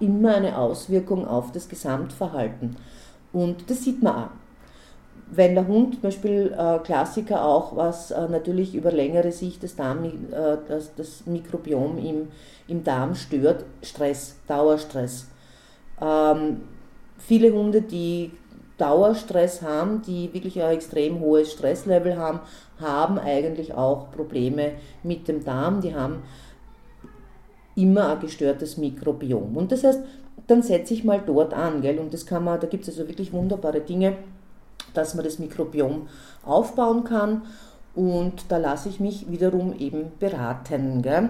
immer eine Auswirkung auf das Gesamtverhalten. Und das sieht man auch. Wenn der Hund, zum Beispiel Klassiker auch, was natürlich über längere Sicht das Mikrobiom im Darm stört, Stress, Dauerstress. Viele Hunde, die Dauerstress haben, die wirklich ein extrem hohes Stresslevel haben, haben eigentlich auch Probleme mit dem Darm, die haben immer ein gestörtes Mikrobiom. Und das heißt, dann setze ich mal dort an, gell? Und da gibt es also wirklich wunderbare Dinge, dass man das Mikrobiom aufbauen kann, und da lasse ich mich wiederum eben beraten. Gell?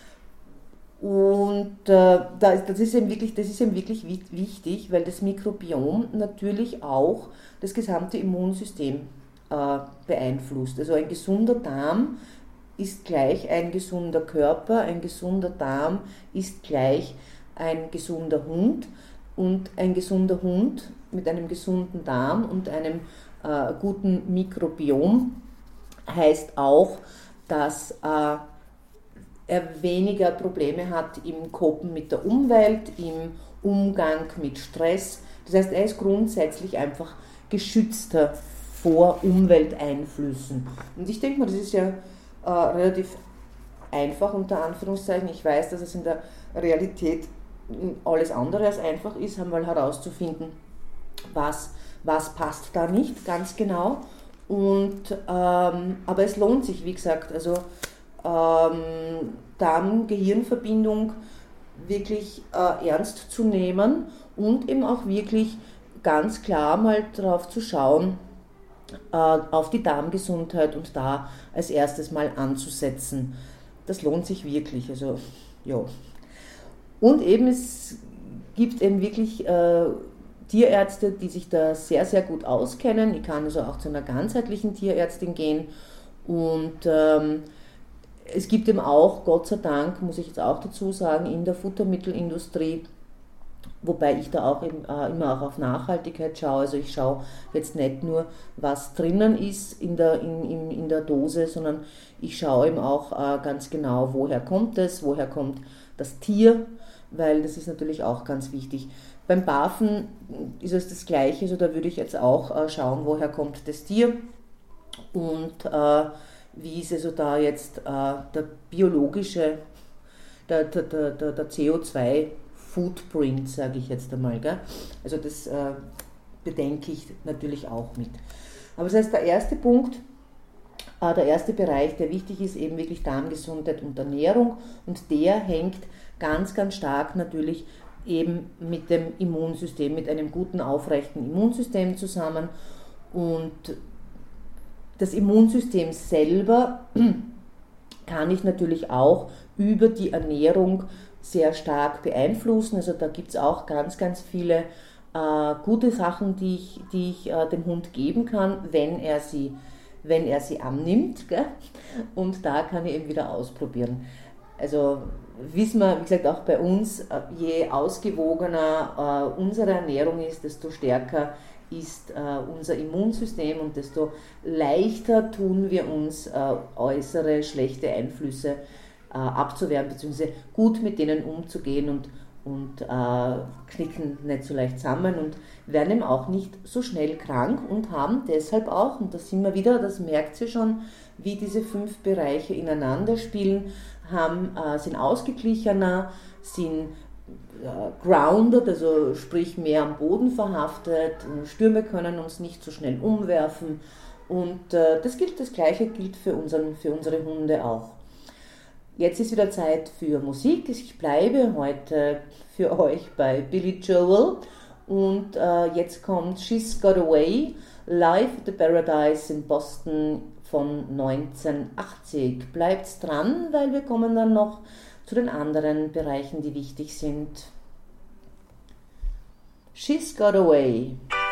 Und das ist eben wirklich wichtig, weil das Mikrobiom natürlich auch das gesamte Immunsystem beeinflusst. Also ein gesunder Darm ist gleich ein gesunder Körper, ein gesunder Darm ist gleich ein gesunder Hund, und ein gesunder Hund mit einem gesunden Darm und einem guten Mikrobiom heißt auch, dass er weniger Probleme hat im Kopen mit der Umwelt, im Umgang mit Stress. Das heißt, er ist grundsätzlich einfach geschützter vor Umwelteinflüssen. Und ich denke mal, das ist ja relativ einfach unter Anführungszeichen. Ich weiß, dass es in der Realität alles andere als einfach ist, einmal herauszufinden, was passt da nicht ganz genau. Aber es lohnt sich, wie gesagt, also Darm-Gehirn-Verbindung wirklich ernst zu nehmen und eben auch wirklich ganz klar mal darauf zu schauen, auf die Darmgesundheit und da als erstes mal anzusetzen. Das lohnt sich wirklich. Also, ja. Und eben es gibt eben wirklich Tierärzte, die sich da sehr, sehr gut auskennen. Ich kann also auch zu einer ganzheitlichen Tierärztin gehen, und es gibt eben auch, Gott sei Dank, muss ich jetzt auch dazu sagen, in der Futtermittelindustrie, wobei ich da auch immer auch auf Nachhaltigkeit schaue. Also ich schaue jetzt nicht nur, was drinnen ist in der Dose, sondern ich schaue eben auch ganz genau, woher kommt das Tier, weil das ist natürlich auch ganz wichtig. Beim Barfen ist es das Gleiche, also da würde ich jetzt auch schauen, woher kommt das Tier und wie ist also da jetzt der biologische, der CO2-Footprint, sage ich jetzt einmal. Gell? Also das bedenke ich natürlich auch mit. Aber das heißt, der erste Punkt, der erste Bereich, der wichtig ist, eben wirklich Darmgesundheit und Ernährung, und der hängt ganz, ganz stark natürlich eben mit dem Immunsystem, mit einem guten, aufrechten Immunsystem zusammen. Und das Immunsystem selber kann ich natürlich auch über die Ernährung sehr stark beeinflussen. Also da gibt es auch ganz, ganz viele gute Sachen, die ich dem Hund geben kann, wenn er sie annimmt. Gell? Und da kann ich eben wieder ausprobieren. Also wissen wir, wie gesagt, auch bei uns, je ausgewogener unsere Ernährung ist, desto stärker ist unser Immunsystem und desto leichter tun wir uns, äußere schlechte Einflüsse abzuwehren, beziehungsweise gut mit denen umzugehen und knicken nicht so leicht zusammen und werden eben auch nicht so schnell krank und haben deshalb auch, und das sind wir wieder, das merkt ihr schon, wie diese 5 Bereiche ineinander spielen, sind ausgeglichener, sind grounded, also sprich mehr am Boden verhaftet, Stürme können uns nicht so schnell umwerfen, und das Gleiche gilt für unsere Hunde auch. Jetzt ist wieder Zeit für Musik. Ich bleibe heute für euch bei Billy Joel, und jetzt kommt She's Got Away, Live at the Paradise in Boston von 1980. Bleibt dran, weil wir kommen dann noch zu den anderen Bereichen, die wichtig sind. She's Got Away.